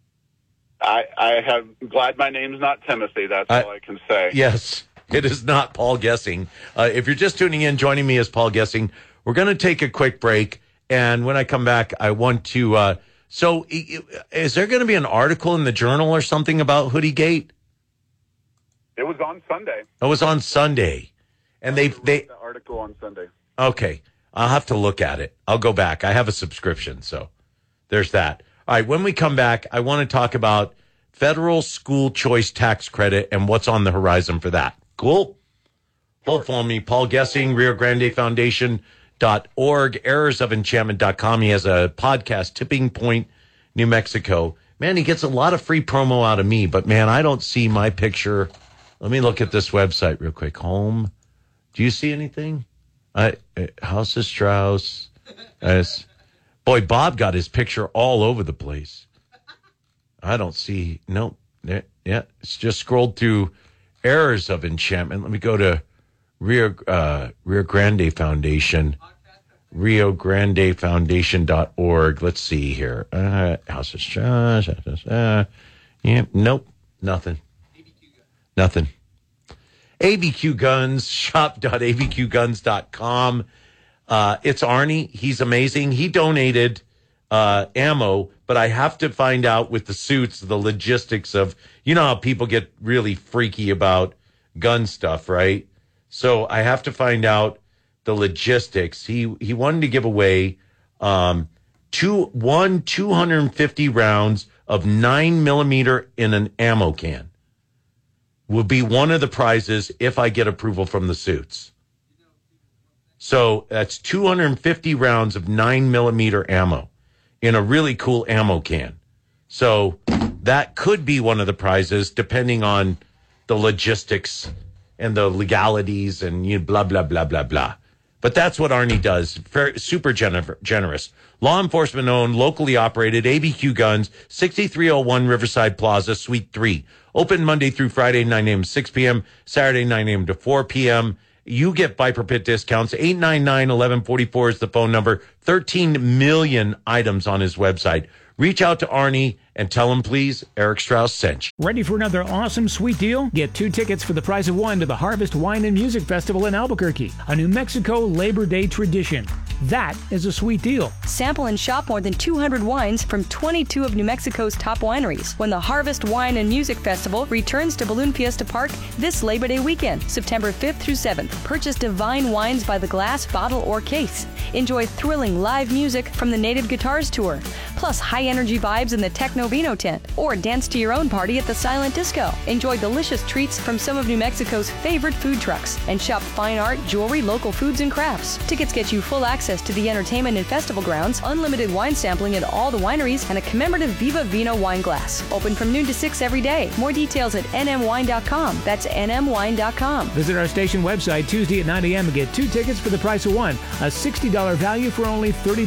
I'm glad my name's not Timothy. That's all I can say. Yes, it is not Paul Gessing. If you're just tuning in, joining me is Paul Gessing. We're going to take a quick break, and when I come back, I want to. So, is there going to be an article in the Journal or something about Hoodiegate? It was on Sunday. It was on Sunday, and they the article on Sunday. Okay. I'll have to look at it. I'll go back. I have a subscription, so there's that. All right, when we come back, I want to talk about federal school choice tax credit and what's on the horizon for that. Cool? Hold for me. Paul Gessing, Rio Grande Foundation.org, errorsoфenchantment.com. He has a podcast, Tipping Point, New Mexico. Man, he gets a lot of free promo out of me, but man, I don't see my picture. Let me look at this website real quick. Home. Do you see anything? House of Strauss. Boy, Bob got his picture all over the place. I don't see. Nope. Yeah, it's just scrolled through Errors of Enchantment. Let me go to Rio Grande Foundation. RioGrandeFoundation.org. Let's see here. House of Strauss. Yeah, nope. Nothing. Nothing. ABQ Guns, shop.abqguns.com. It's Arnie. He's amazing. He donated ammo, but I have to find out with the suits, the logistics of, how people get really freaky about gun stuff, right? So I have to find out the logistics. He wanted to give away 250 rounds of 9mm in an ammo can. Will be one of the prizes if I get approval from the suits. So that's 250 rounds of 9mm ammo in a really cool ammo can. So that could be one of the prizes, depending on the logistics and the legalities and blah, blah, blah, blah, blah. But that's what Arnie does. Super generous. Law enforcement owned, locally operated, ABQ Guns, 6301 Riverside Plaza, Suite 3. Open Monday through Friday, 9 a.m. to 6 p.m., Saturday, 9 a.m. to 4 p.m. You get Viper Pit discounts. 899-1144 is the phone number. 13 million items on his website. Reach out to Arnie and tell him, please, Eric Strauss sent you. Ready for another awesome sweet deal? Get 2 tickets for the price of 1 to the Harvest Wine and Music Festival in Albuquerque, a New Mexico Labor Day tradition. That is a sweet deal. Sample and shop more than 200 wines from 22 of New Mexico's top wineries when the Harvest Wine and Music Festival returns to Balloon Fiesta Park this Labor Day weekend, September 5th through 7th. Purchase divine wines by the glass, bottle, or case. Enjoy thrilling live music from the Native Guitars Tour, plus high-energy vibes in the Techno Vino tent, or dance to your own party at the Silent Disco. Enjoy delicious treats from some of New Mexico's favorite food trucks, and shop fine art, jewelry, local foods, and crafts. Tickets get you full access to the entertainment and festival grounds, unlimited wine sampling at all the wineries, and a commemorative Viva Vino wine glass. Open from noon to 6 every day. More details at nmwine.com. That's nmwine.com. Visit our station website Tuesday at 9 a.m. and get 2 tickets for the price of 1. A $60 value for only $30.